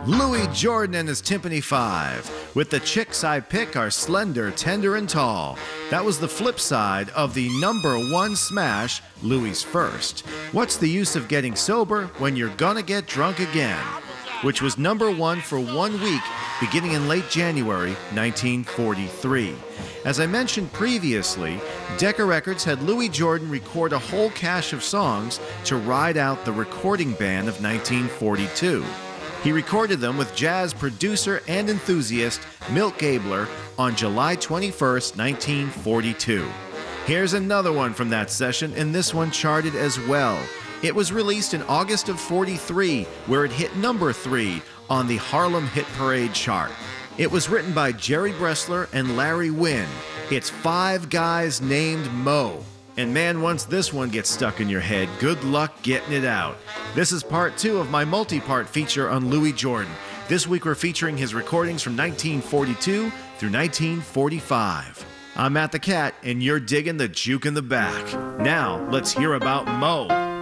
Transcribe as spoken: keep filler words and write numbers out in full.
Louis Jordan and his Timpani Five. With the chicks I pick are slender, tender, and tall. That was the flip side of the number one smash, Louis' First. What's the use of getting sober when you're gonna get drunk again? Which was number one for one week, beginning in late January nineteen forty-three. As I mentioned previously, Decca Records had Louis Jordan record a whole cache of songs to ride out the recording ban of nineteen forty-two. He recorded them with jazz producer and enthusiast Milt Gabler on July twenty-first, nineteen forty-two. Here's another one from that session, and this one charted as well. It was released in August of forty-three, where it hit number three on the Harlem Hit Parade chart. It was written by Jerry Bressler and Larry Wynn. It's Five Guys Named Mo. And man, once this one gets stuck in your head, good luck getting it out. This is part two of my multi-part feature on Louis Jordan. This week we're featuring his recordings from nineteen forty-two through nineteen forty-five. I'm Matt the Cat, and you're digging the juke in the back. Now, let's hear about Mo.